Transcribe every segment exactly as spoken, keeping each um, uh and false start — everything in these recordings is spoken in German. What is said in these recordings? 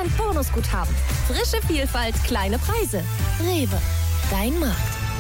Prozent Bonusguthaben. Frische Vielfalt, kleine Preise. Rewe, dein Markt.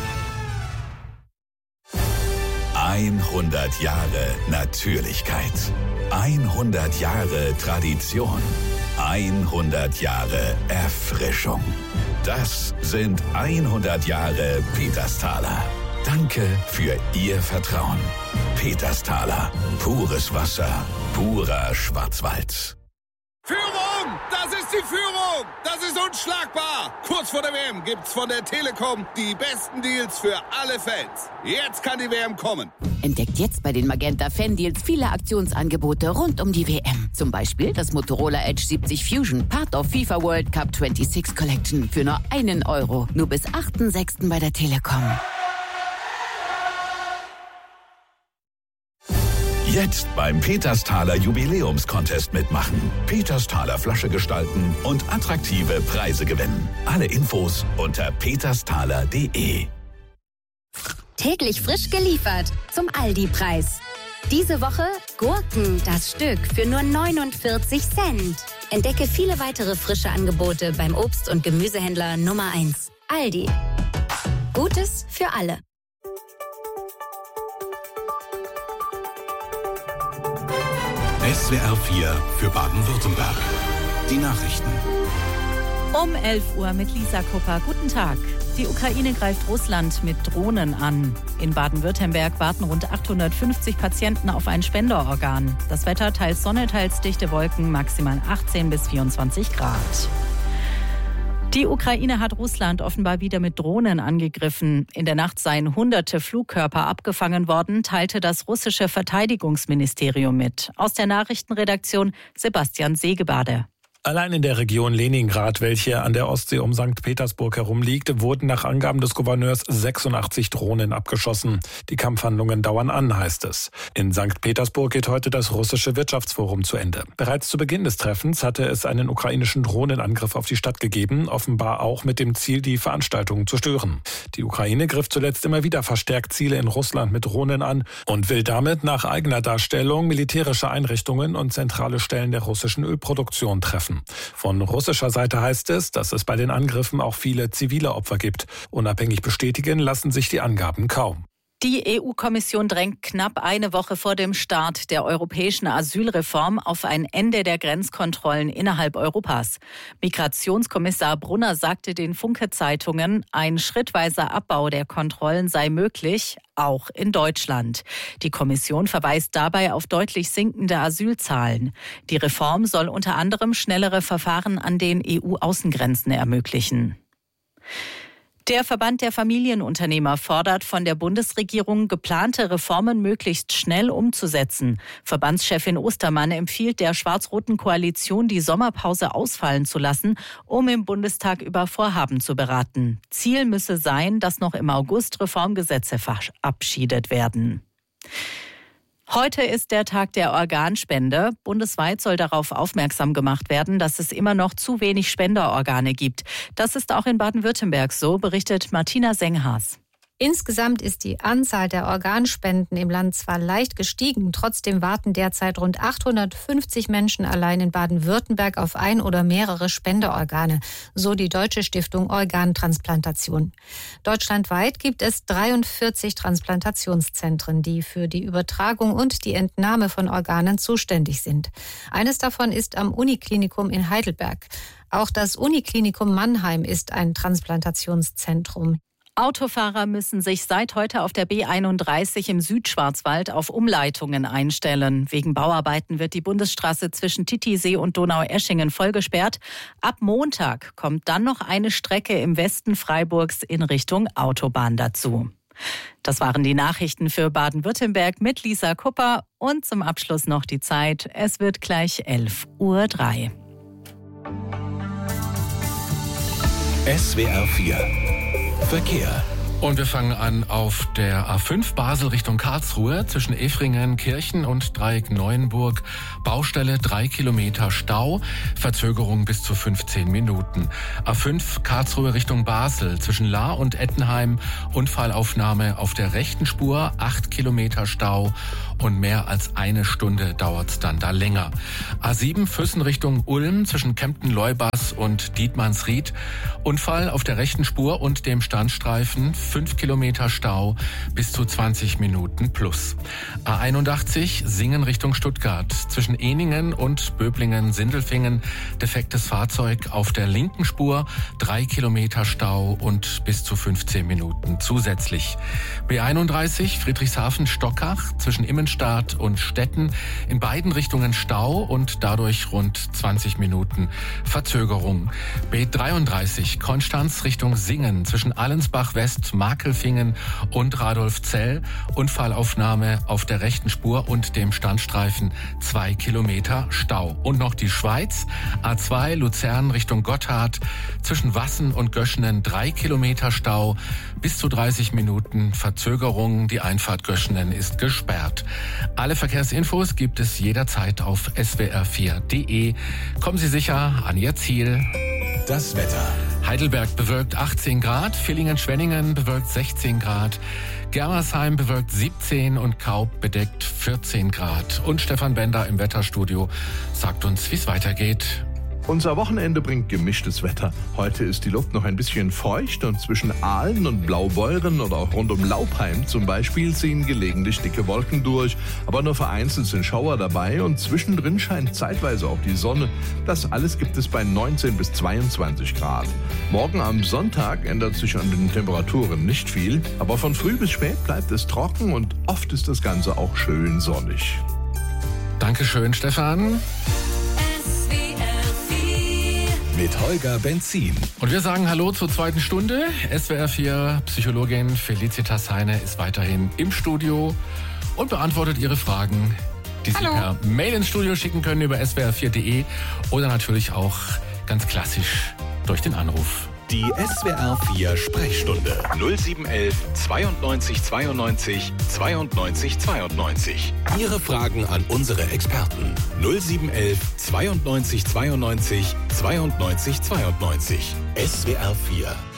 hundert Jahre Natürlichkeit. hundert Jahre Tradition. hundert Jahre Erfrischung. Das sind hundert Jahre Petersthaler. Danke für Ihr Vertrauen. Petersthaler. Pures Wasser. Purer Schwarzwald. Führung! Das ist die Führung! Das ist unschlagbar! Kurz vor der W M gibt's von der Telekom die besten Deals für alle Fans. Jetzt kann die W M kommen. Entdeckt jetzt bei den Magenta Fan Deals viele Aktionsangebote rund um die W M. Zum Beispiel das Motorola Edge siebzig Fusion, Part of FIFA World Cup sechsundzwanzig Collection für nur einen Euro. Nur bis achten sechsten bei der Telekom. Jetzt beim Petersthaler Jubiläumscontest mitmachen. Petersthaler Flasche gestalten und attraktive Preise gewinnen. Alle Infos unter petersthaler punkt de. Täglich frisch geliefert zum Aldi-Preis. Diese Woche Gurken, das Stück, für nur neunundvierzig Cent. Entdecke viele weitere frische Angebote beim Obst- und Gemüsehändler Nummer eins. Aldi. Gutes für alle. S W R vier für Baden-Württemberg. Die Nachrichten. Um elf Uhr mit Lisa Kupper. Guten Tag. Die Ukraine greift Russland mit Drohnen an. In Baden-Württemberg warten rund achthundertfünfzig Patienten auf ein Spenderorgan. Das Wetter teils Sonne, teils dichte Wolken, maximal achtzehn bis vierundzwanzig Grad. Die Ukraine hat Russland offenbar wieder mit Drohnen angegriffen. In der Nacht seien hunderte Flugkörper abgefangen worden, teilte das russische Verteidigungsministerium mit. Aus der Nachrichtenredaktion Sebastian Segebade. Allein in der Region Leningrad, welche an der Ostsee um Sankt Petersburg herum liegt, wurden nach Angaben des Gouverneurs sechsundachtzig Drohnen abgeschossen. Die Kampfhandlungen dauern an, heißt es. In Sankt Petersburg geht heute das russische Wirtschaftsforum zu Ende. Bereits zu Beginn des Treffens hatte es einen ukrainischen Drohnenangriff auf die Stadt gegeben, offenbar auch mit dem Ziel, die Veranstaltungen zu stören. Die Ukraine griff zuletzt immer wieder verstärkt Ziele in Russland mit Drohnen an und will damit nach eigener Darstellung militärische Einrichtungen und zentrale Stellen der russischen Ölproduktion treffen. Von russischer Seite heißt es, dass es bei den Angriffen auch viele zivile Opfer gibt. Unabhängig bestätigen lassen sich die Angaben kaum. Die E U-Kommission drängt knapp eine Woche vor dem Start der europäischen Asylreform auf ein Ende der Grenzkontrollen innerhalb Europas. Migrationskommissar Brunner sagte den Funke-Zeitungen, ein schrittweiser Abbau der Kontrollen sei möglich, auch in Deutschland. Die Kommission verweist dabei auf deutlich sinkende Asylzahlen. Die Reform soll unter anderem schnellere Verfahren an den E U-Außengrenzen ermöglichen. Der Verband der Familienunternehmer fordert von der Bundesregierung, geplante Reformen möglichst schnell umzusetzen. Verbandschefin Ostermann empfiehlt der schwarz-roten Koalition, die Sommerpause ausfallen zu lassen, um im Bundestag über Vorhaben zu beraten. Ziel müsse sein, dass noch im August Reformgesetze verabschiedet werden. Heute ist der Tag der Organspende. Bundesweit soll darauf aufmerksam gemacht werden, dass es immer noch zu wenig Spenderorgane gibt. Das ist auch in Baden-Württemberg so, berichtet Martina Senghaas. Insgesamt ist die Anzahl der Organspenden im Land zwar leicht gestiegen, trotzdem warten derzeit rund achthundertfünfzig Menschen allein in Baden-Württemberg auf ein oder mehrere Spenderorgane, so die Deutsche Stiftung Organtransplantation. Deutschlandweit gibt es dreiundvierzig Transplantationszentren, die für die Übertragung und die Entnahme von Organen zuständig sind. Eines davon ist am Uniklinikum in Heidelberg. Auch das Uniklinikum Mannheim ist ein Transplantationszentrum. Autofahrer müssen sich seit heute auf der B einunddreißig im Südschwarzwald auf Umleitungen einstellen. Wegen Bauarbeiten wird die Bundesstraße zwischen Titisee und Donaueschingen vollgesperrt. Ab Montag kommt dann noch eine Strecke im Westen Freiburgs in Richtung Autobahn dazu. Das waren die Nachrichten für Baden-Württemberg mit Lisa Kupper. Und zum Abschluss noch die Zeit. Es wird gleich elf Uhr drei. S W R vier Verkehr. Und wir fangen an auf der A fünf Basel Richtung Karlsruhe zwischen Efringen, Kirchen und Dreieck Neuenburg. Baustelle, drei Kilometer Stau, Verzögerung bis zu fünfzehn Minuten. A fünf Karlsruhe Richtung Basel zwischen Lahr und Ettenheim. Unfallaufnahme auf der rechten Spur, acht Kilometer Stau und mehr als eine Stunde dauert's dann da länger. A sieben Füssen Richtung Ulm zwischen Kempten-Leubas und Dietmannsried. Unfall auf der rechten Spur und dem Standstreifen. fünf Kilometer Stau, bis zu zwanzig Minuten plus. A einundachtzig Singen Richtung Stuttgart. Zwischen Ehningen und Böblingen-Sindelfingen defektes Fahrzeug auf der linken Spur. drei Kilometer Stau und bis zu fünfzehn Minuten zusätzlich. B einunddreißig Friedrichshafen-Stockach zwischen Immenstadt und Stetten. In beiden Richtungen Stau und dadurch rund zwanzig Minuten Verzögerung. B dreiunddreißig Konstanz Richtung Singen zwischen Allensbach-West, Makelfingen und Radolfzell. Unfallaufnahme auf der rechten Spur und dem Standstreifen, zwei Kilometer Stau. Und noch die Schweiz, A zwei Luzern Richtung Gotthard, zwischen Wassen und Göschenen drei Kilometer Stau, bis zu dreißig Minuten Verzögerung. Die Einfahrt Göschenen ist gesperrt. Alle Verkehrsinfos gibt es jederzeit auf s w r vier punkt d e. Kommen Sie sicher an Ihr Ziel. Das Wetter. Heidelberg bewölkt achtzehn Grad, Villingen-Schwenningen bewölkt sechzehn Grad, Germersheim bewölkt siebzehn und Kaub bedeckt vierzehn Grad. Und Stefan Bender im Wetterstudio sagt uns, wie es weitergeht. Unser Wochenende bringt gemischtes Wetter. Heute ist die Luft noch ein bisschen feucht und zwischen Aalen und Blaubeuren oder auch rund um Laubheim zum Beispiel ziehen gelegentlich dicke Wolken durch. Aber nur vereinzelt sind Schauer dabei und zwischendrin scheint zeitweise auch die Sonne. Das alles gibt es bei neunzehn bis zweiundzwanzig Grad. Morgen am Sonntag ändert sich an den Temperaturen nicht viel, aber von früh bis spät bleibt es trocken und oft ist das Ganze auch schön sonnig. Dankeschön, Stefan. Mit Holger Benzin. Und wir sagen Hallo zur zweiten Stunde. S W R vier Psychologin Felicitas Heine ist weiterhin im Studio und beantwortet Ihre Fragen, die Sie Hallo. per Mail ins Studio schicken können über s w r vier punkt d e oder natürlich auch ganz klassisch durch den Anruf. Die S W R vier Sprechstunde null sieben elf zweiundneunzig zweiundneunzig zweiundneunzig zweiundneunzig. Ihre Fragen an unsere Experten null sieben elf zweiundneunzig zweiundneunzig zweiundneunzig zweiundneunzig. S W R vier